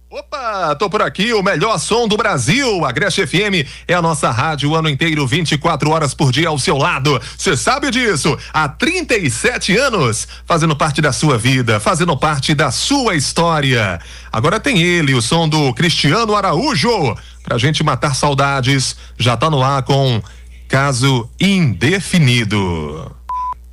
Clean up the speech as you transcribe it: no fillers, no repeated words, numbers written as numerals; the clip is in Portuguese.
Opa, tô por aqui, o melhor som do Brasil. A Agreste FM é a nossa rádio o ano inteiro, 24 horas por dia ao seu lado. Você sabe disso? Há 37 anos, fazendo parte da sua vida, fazendo parte da sua história. Agora tem ele, o som do Cristiano Araújo. Pra gente matar saudades, já tá no ar com Caso Indefinido.